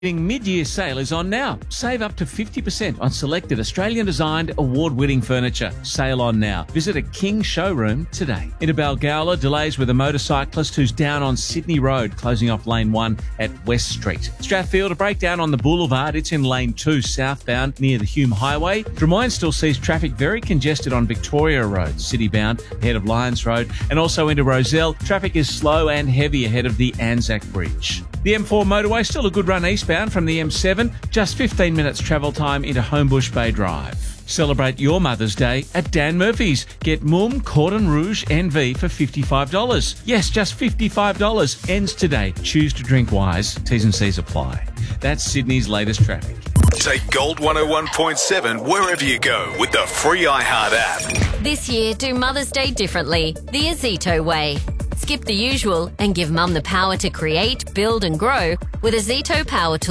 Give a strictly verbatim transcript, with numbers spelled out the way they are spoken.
Mid-year sale is on now. Save up to fifty percent on selected Australian-designed, award-winning furniture. Sale on now. Visit a King showroom today. Into Balgowlah, delays with a motorcyclist who's down on Sydney Road, closing off lane one at West Street. Strathfield, a breakdown on the boulevard. It's in lane two southbound near the Hume Highway. Drummoyne still sees traffic very congested on Victoria Road, city-bound, ahead of Lyons Road, and also into Rozelle. Traffic is slow and heavy ahead of the Anzac Bridge. The M four motorway, still a good run eastbound from the M seven, just fifteen minutes travel time into Homebush Bay Drive. Celebrate your Mother's Day at Dan Murphy's. Get Mumm Cordon Rouge N V for fifty-five dollars. Yes, just fifty-five dollars. Ends today. Choose to drink wise. T's and C's apply. That's Sydney's latest traffic. Take Gold one oh one point seven wherever you go with the free iHeart app. This year, do Mother's Day differently. The Azito way. Skip the usual and give Mum the power to create, build and grow with a Zito Power Tool.